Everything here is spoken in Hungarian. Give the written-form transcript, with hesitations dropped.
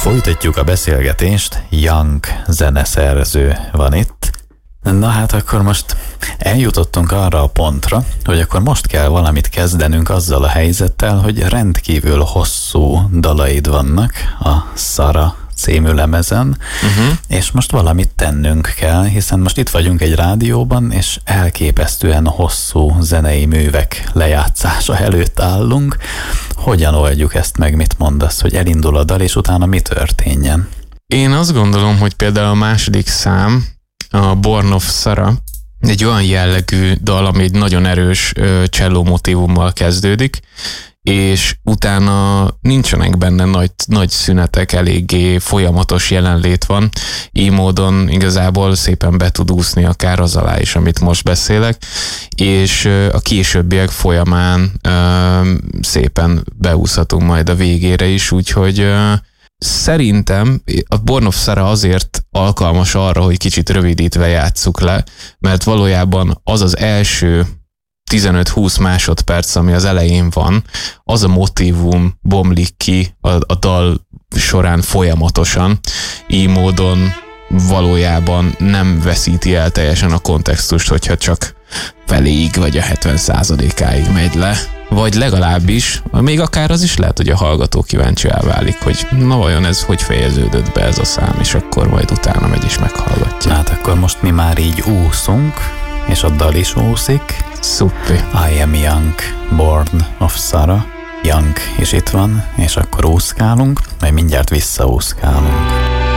Folytatjuk a beszélgetést, Young zeneszerző van itt. Na hát akkor most eljutottunk arra a pontra, hogy akkor most kell valamit kezdenünk azzal a helyzettel, hogy rendkívül hosszú dalaid vannak a Szara című lemezen, és most valamit tennünk kell, hiszen most itt vagyunk egy rádióban, és elképesztően hosszú zenei művek lejátszása előtt állunk. Hogyan oldjuk ezt meg, mit mondasz, hogy elindul a dal, és utána mi történjen? Én azt gondolom, hogy például a második szám, a Born of Sara, egy olyan jellegű dal, ami egy nagyon erős cselló motívummal kezdődik, és utána nincsenek benne nagy szünetek, eléggé folyamatos jelenlét van, így módon igazából szépen be tud úszni akár az alá is, amit most beszélek, és a későbbiek folyamán szépen beúszhatunk majd a végére is, úgyhogy szerintem a Born of Sara azért alkalmas arra, hogy kicsit rövidítve játsszuk le, mert valójában az az első 15-20 másodperc, ami az elején van, az a motívum bomlik ki a dal során folyamatosan, így módon valójában nem veszíti el teljesen a kontextust, hogyha csak feléig vagy a 70%-áig megy le. Vagy legalábbis, még akár az is lehet, hogy a hallgató kíváncsiá válik, hogy na vajon ez hogy fejeződött be ez a szám, és akkor majd utána megy és meghallgatja. Hát akkor most mi már így úszunk, és a dal is úszik. Szupi. I am Young, Born of Sara. Young is itt van, és akkor úszkálunk, majd mindjárt visszaúszkálunk.